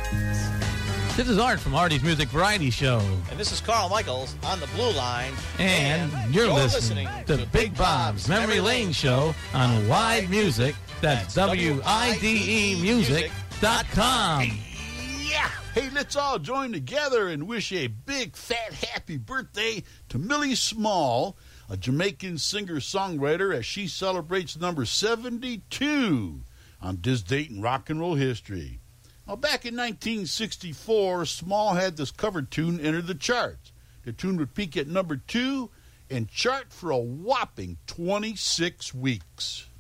This is Art from Artie's Music Variety Show. And this is Carl Michaels on the Blue Line. And you're listening to Big Bob's Memory Lane Show on Wide Music. That's WIDE Music.com. Yeah! Hey, let's all join together and wish a big, fat, happy birthday to Millie Small, a Jamaican singer-songwriter, as she celebrates number 72 on this date in rock and roll history. Now, back in 1964, Small had this cover tune enter the charts. The tune would peak at number 2 and chart for a whopping 26 weeks.